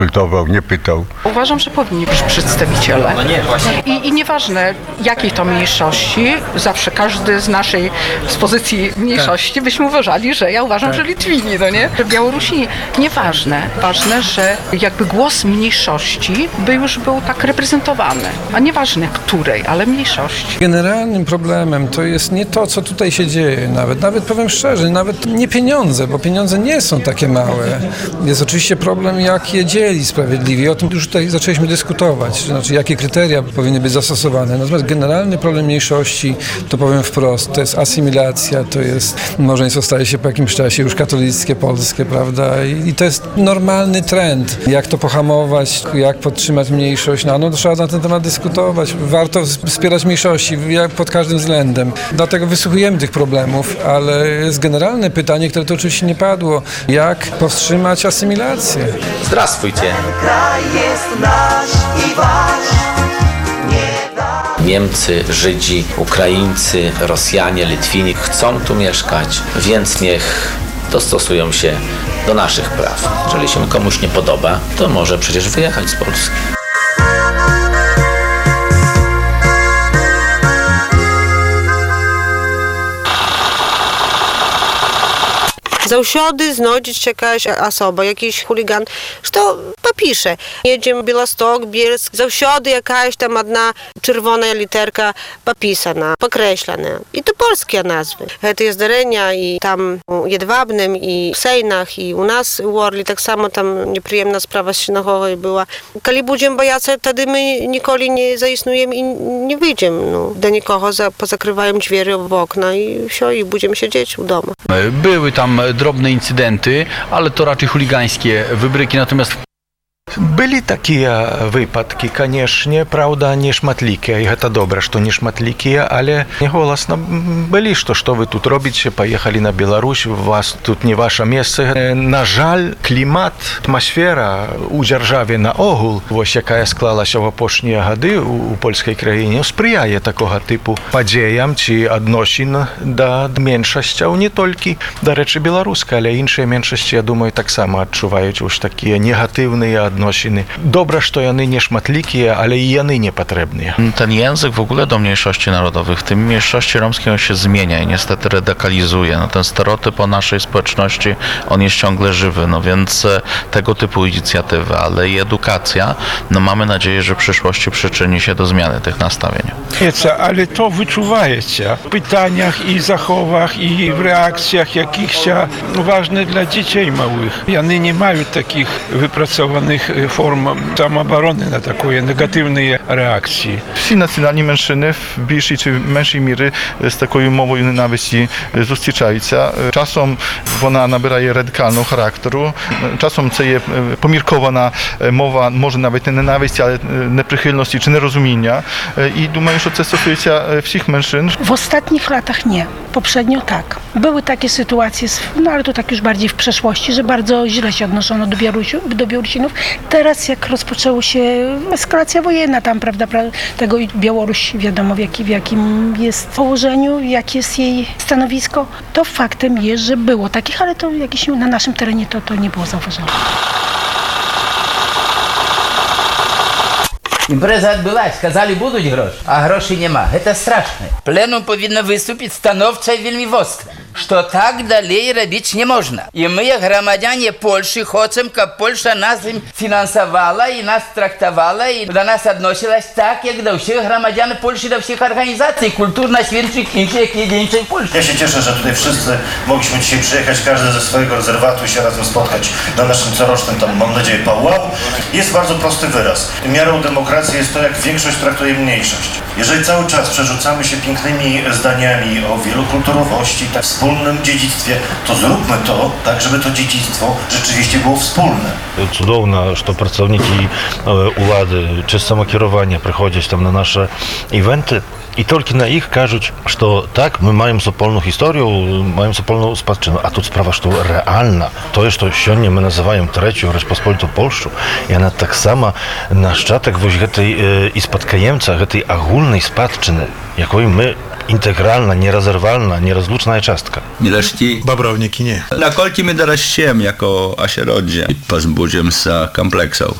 konsultował, nie pytał. Uważam, że powinni być przedstawiciele. No nie, właśnie. I nieważne jakiej to mniejszości, zawsze każdy z pozycji mniejszości byśmy uważali, że ja uważam, że Litwini, no nie? Że Białorusini. Nieważne. Ważne, że jakby głos mniejszości by już był tak reprezentowany. A nieważne której, ale mniejszości. Generalnym problemem to jest nie to, co tutaj się dzieje nawet powiem szczerze, nawet nie pieniądze, bo pieniądze nie są takie małe. Jest oczywiście problem, jak je dzieli sprawiedliwie. O tym już tutaj zaczęliśmy dyskutować, znaczy jakie kryteria powinny być zastosowane. Natomiast generalny problem mniejszości, to powiem wprost, to jest asymilacja, to jest małżeństwo staje się po jakimś czasie już katolickie, polskie, prawda? I to jest normalny trend. Jak to pohamować, jak podtrzymać mniejszość, no trzeba na ten temat dyskutować. Warto wspierać mniejszości pod każdym względem. Dlatego wysłuchujemy tych problemów, ale jest generalne pytanie, które to oczywiście nie padło. Jak powstrzymać asymilację? Здравствуйте. Kraj jest nasz i wasz. Niemcy, Żydzi, Ukraińcy, Rosjanie, Litwini chcą tu mieszkać, więc niech dostosują się do naszych praw. Jeżeli się komuś nie podoba, to może przecież wyjechać z Polski. Заўсёды знойдзецца якаясь асоба, якийсь хулиган, што папіша. Едзем Беласток, Бельск, заўсёды якаясь там одна чырвоная літэрка папісана, пакрэсленая. І то польскія назвы. Гэтыя здарэння і там у Едвабным, і ў Сейнах, і у нас у Орлі таксама там непрыемная справа з сінагогай была. Калі будзем баяцца, тады мы ніколі не заіснуем і не выйдзем. Да нікога позакрываем дзверы в окна і ўсё, і будзем сядзець у дома. Były tam drobne incydenty, ale to raczej chuligańskie wybryki, natomiast Былі такія выпадкі, канешне, праўда, не шматлікія, і гэта добра, што не шматлікія, але голасна былі, што вы тут робіце, паехалі на Беларусь, у вас тут не ваша месца. На жаль, клімат, атмасфера ў дзяржаве наогул, вось якая склалася ў апошнія гады у польскай краіне, спрыяе такога тыпу падзеям ці адносін да меншасцяў, не толькі, дарэчы, беларускай, але іншыя меншасці, я думаю, таксама адчуваюць вось такія негатыўныя адносіны. Добра, што яны не шматлікія, ale i яны nie potrzebne. Ten język w ogóle do mniejszości narodowych, w tym mniejszości romskiej, on się zmienia i niestety radykalizuje. Ten stereotyp o naszej społeczności, on jest ciągle żywy, więc tego typu inicjatywy, ale i edukacja, mamy nadzieję, że w przyszłości przyczyni się do zmiany tych nastawień. Ale to wyczuwajecie w pytaniach i zachowach i w reakcjach jakichś ważnych dla dzieci małych. One nie mają takich wypracowanych form samoobrony na takie negatywne reakcje. Всі національні меншини в більшій чи меншій мірі з такою мовою ненависті зустрічаються. Часом вона набирає радикального характеру, часом це є поміркована мова, може навіть не ненависті, але неприхильності чи нерозуміння. I думаю, що це стосується всіх меншин. W ostatnich latach nie, poprzednio tak. Były takie sytuacje, ale to tak już bardziej w przeszłości, że bardzo źle się odnoszono do Białorusinów. Teraz jak rozpoczęła się eskalacja wojenna tam, prawda, tego Białoruś wiadomo w jakim jest położeniu, jakie jest jej stanowisko, to faktem jest, że było takich, ale to jakieś na naszym terenie to nie było zauważone. Імпрэза адбылась, сказалі будуць грошы, а грошай няма. Гэта страшна. Пленум павінна выступіць станоўча і вельмі востра, што так далей рабіць не можна. І мы, грамадзяне Польшы, хочам, каб Польша нас фінансавала і нас трактавала і да нас адносілась так, jak do ўсіх грамадзян Польшы, do ўсіх арганізацый kulturno-święczych іншых, jak іншej Польszy. Ja się cieszę, że tutaj wszyscy mogliśmy dzisiaj przyjechać, każdy ze swojego rezerwatu i się razem spotkać na naszym corocznym, tam mam nadzieję, powłał. Jest bardzo prosty wyraz. Miarą demokracji jest to, jak większość traktuje mniejszość. Jeżeli cały czas przerzucamy się pięknymi zdaniami o wielokulturowości, tak wspólnym dziedzictwie, to zróbmy to tak, żeby to dziedzictwo rzeczywiście było wspólne. Cudowne, że pracownicy władzy czy samokierowania przychodzą tam na nasze eventy. I tylko na ich кажуть, że tak, my mamy wspólną historię, mamy wspólną spadczynę, a tu sprawa, że to realna. To jest to, co my nazywamy Trzecią Rzeczpospolitą Polską. I ona tak samo naszczatek tej i spadkajemca, tej ogólnej spadczyny, jaką my інтегральна, нерозірвальна, нерозлучна частка. Mileszki Бобровники nie. na kolki my teraz siem jako asierodzie i pozbudziem sa kompleksów.